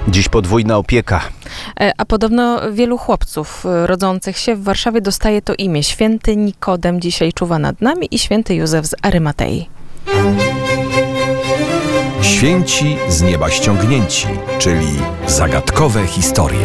Dziś podwójna opieka. A podobno wielu chłopców rodzących się w Warszawie dostaje to imię. Święty Nikodem dzisiaj czuwa nad nami i święty Józef z Arymatei. Święci z nieba ściągnięci, czyli zagadkowe historie.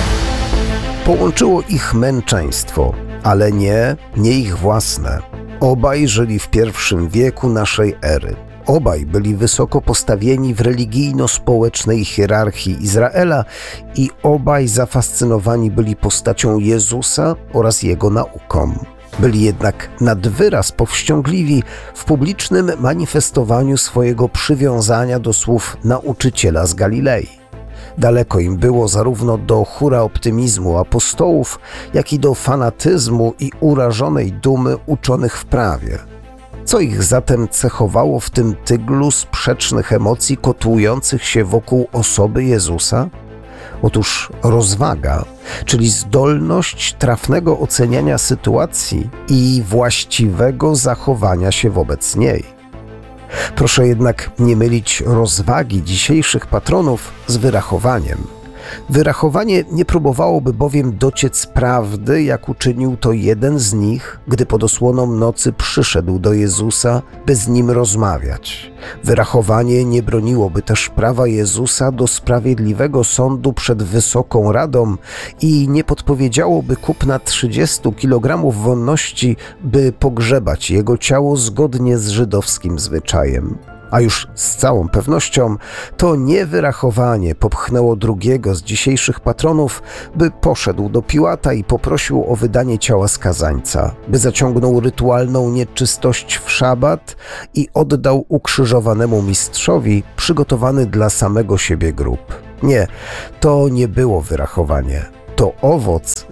Połączyło ich męczeństwo, ale nie ich własne. Obaj żyli w I wieku naszej ery. Obaj byli wysoko postawieni w religijno-społecznej hierarchii Izraela i obaj zafascynowani byli postacią Jezusa oraz Jego nauką. Byli jednak nad wyraz powściągliwi w publicznym manifestowaniu swojego przywiązania do słów nauczyciela z Galilei. Daleko im było zarówno do hura optymizmu apostołów, jak i do fanatyzmu i urażonej dumy uczonych w prawie. Co ich zatem cechowało w tym tyglu sprzecznych emocji kotłujących się wokół osoby Jezusa? Otóż rozwaga, czyli zdolność trafnego oceniania sytuacji i właściwego zachowania się wobec niej. Proszę jednak nie mylić rozwagi dzisiejszych patronów z wyrachowaniem. Wyrachowanie nie próbowałoby bowiem dociec prawdy, jak uczynił to jeden z nich, gdy pod osłoną nocy przyszedł do Jezusa, by z nim rozmawiać. Wyrachowanie nie broniłoby też prawa Jezusa do sprawiedliwego sądu przed wysoką radą i nie podpowiedziałoby kupna 30 kg wonności, by pogrzebać jego ciało zgodnie z żydowskim zwyczajem. A już z całą pewnością to nie wyrachowanie popchnęło drugiego z dzisiejszych patronów, by poszedł do Piłata i poprosił o wydanie ciała skazańca, by zaciągnął rytualną nieczystość w szabat i oddał ukrzyżowanemu mistrzowi przygotowany dla samego siebie grób. Nie, to nie było wyrachowanie. To owoc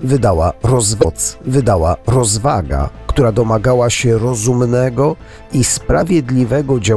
wydała rozwaga, która domagała się rozumnego i sprawiedliwego działania